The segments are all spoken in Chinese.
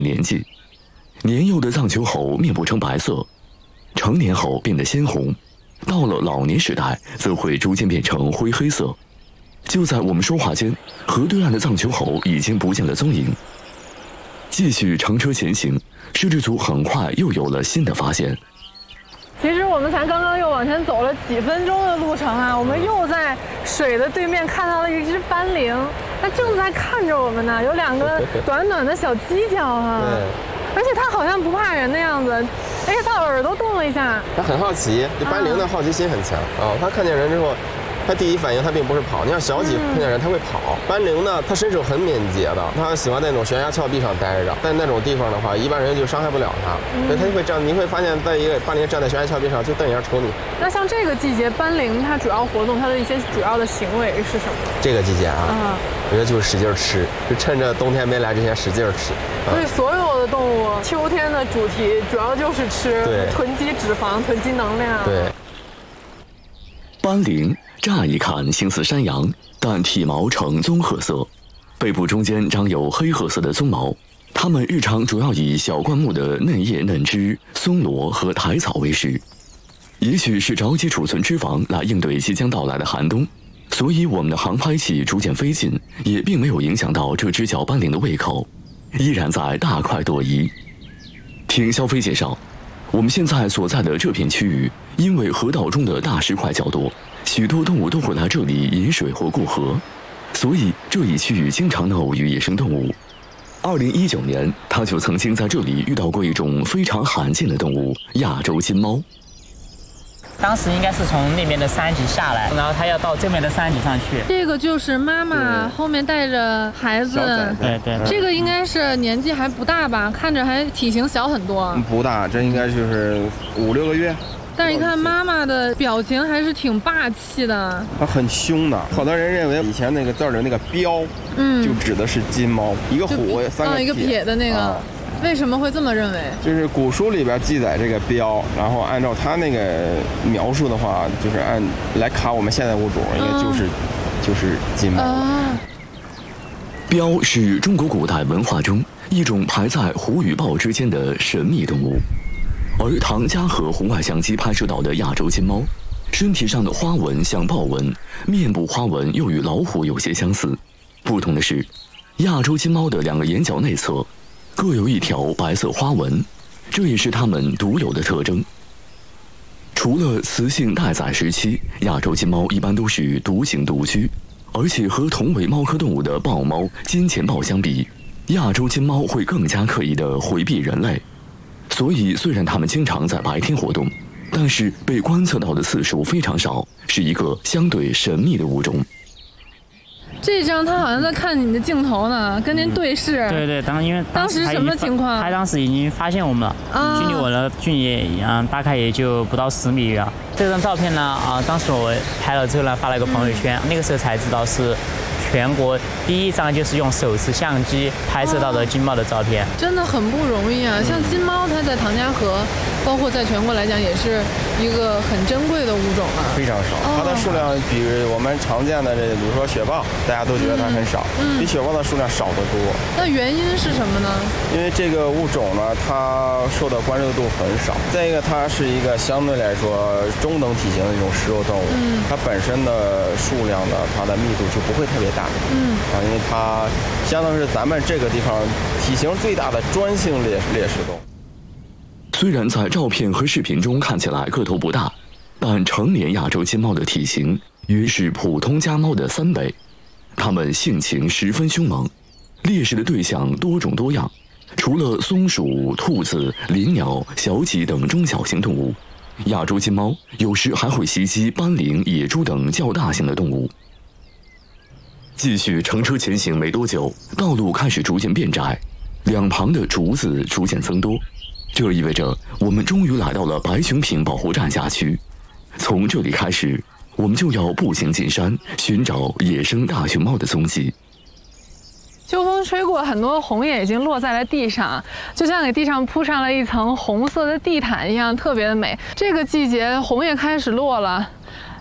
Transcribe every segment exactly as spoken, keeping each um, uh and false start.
年纪。年幼的藏球猴面部呈白色，成年后变得鲜红，到了老年时代则会逐渐变成灰黑色。就在我们说话间，河对岸的藏球猴已经不见了踪影。继续乘车前行，摄制组很快又有了新的发现。 其实我们才刚刚又往前走了几分钟的路程啊，我们又在水的对面看到了一只斑羚，它正在看着我们呢，有两个短短的小犄角啊，而且它好像不怕人的样子，而且它耳朵动了一下， 它很好奇，这斑羚的好奇心很强啊，它看见人之后。它第一反应，它并不是跑。你像小麂看见人，它会跑。斑羚呢，它身手很敏捷的，它喜欢在那种悬崖峭壁上待着，在那种地方的话，一般人就伤害不了它，所以它就会这样。你会发现，在一个斑羚站在悬崖峭壁上，就瞪眼瞅你。 那像这个季节，斑羚它主要活动，它的一些主要的行为是什么？ 这个季节啊，嗯、我觉得就是使劲吃，就趁着冬天没来之前使劲吃。 所以所有的动物，秋天的主题主要就是吃， 对， 囤积脂肪，囤积能量。 对， 斑羚。乍一看形似山羊，但体毛呈棕褐色，背部中间长有黑褐色的鬃毛。它们日常主要以小灌木的嫩叶、嫩枝、松萝和苔草为食。也许是着急储存脂肪来应对即将到来的寒冬，所以我们的航拍器逐渐飞近，也并没有影响到这只小斑羚的胃口，依然在大快朵颐。听肖飞介绍，我们现在所在的这片区域，因为河道中的大石块较多，许多动物都会来这里饮水或过河，所以这一区域经常闹与野生动物。二零一九年，他就曾经在这里遇到过一种非常罕见的动物——亚洲金猫。 当时应该是从那边的山脊下来，然后他要到这边的山脊上去。 这个就是妈妈后面带着孩子， 对对。 这个应该是年纪还不大吧，看着还体型小很多。 不大，这应该就是五六个月。 但是一看妈妈的表情还是挺霸气的， 它很凶的。好多人认为以前那个字儿的那个标，嗯，就指的是金猫，一个虎三个撇， 一个撇的那个。啊，为什么会这么认为？ 就是古书里边记载这个标，然后按照他那个描述的话，就是按来卡我们现在物种，应该就是、嗯、就是金猫。啊， 标是中国古代文化中一种排在虎与豹之间的神秘动物。而唐嘉禾红外相机拍摄到的亚洲金猫，身体上的花纹像豹纹，面部花纹又与老虎有些相似。不同的是，亚洲金猫的两个眼角内侧各有一条白色花纹，这也是它们独有的特征。除了雌性待宰时期，亚洲金猫一般都是独行独居，而且和同为猫科动物的豹猫、金钱豹相比，亚洲金猫会更加刻意地回避人类。所以，虽然它们经常在白天活动，但是被观测到的次数非常少，是一个相对神秘的物种。 这张他好像在看你的镜头呢，跟您对视。 嗯、对对，当因为当时什么情况？ 他当时已经发现我们了，啊、距离我的距离嗯大概也就不到十米远。这张照片呢啊，当时我拍了之后呢，发了一个朋友圈，嗯、那个时候才知道是全国第一张就是用手持相机拍摄到的金猫的照片， 真的很不容易啊！像金猫，它在唐家河，包括在全国来讲，也是一个很珍贵的物种了。 非常少，哦、它的数量比我们常见的这，比如说雪豹，大家都觉得它很少，嗯、比雪豹的数量少得多。 那原因是什么呢？ 因为这个物种呢，它受到关注度很少。再一个，它是一个相对来说中等体型的一种食肉动物，嗯、它本身的数量呢，它的密度就不会特别大。嗯啊，因为它相当是咱们这个地方体型最大的专性猎猎食动物。 虽然在照片和视频中看起来个头不大，但成年亚洲金猫的体型约是普通家猫的三倍。它们性情十分凶猛，猎食的对象多种多样，除了松鼠、兔子、林鸟、小麂等中小型动物，亚洲金猫有时还会袭击斑羚、野猪等较大型的动物。继续乘车前行没多久，道路开始逐渐变窄，两旁的竹子逐渐增多，这意味着我们终于来到了白熊坪保护站辖区。从这里开始，我们就要步行进山，寻找野生大熊猫的踪迹。 秋风吹过，很多红叶已经落在了地上，就像给地上铺上了一层红色的地毯一样，特别的美。这个季节红叶开始落了，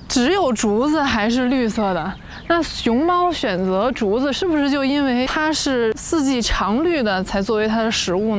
只有竹子还是绿色的。那熊猫选择竹子，是不是就因为它是四季常绿的，才作为它的食物呢？